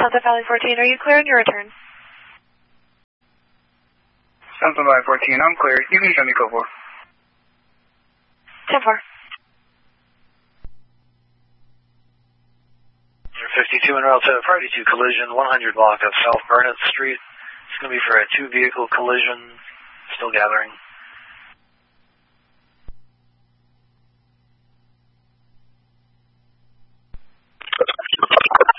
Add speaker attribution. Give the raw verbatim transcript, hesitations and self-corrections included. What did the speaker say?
Speaker 1: Sunset Valley fourteen, are you clear on your return?
Speaker 2: Sunset Valley fourteen, I'm clear. You can show me code four.
Speaker 1: ten four.
Speaker 3: fifty-two en route to Friday two collision, one hundred block of South Burnett Street. It's going to be for a two vehicle collision. Still gathering.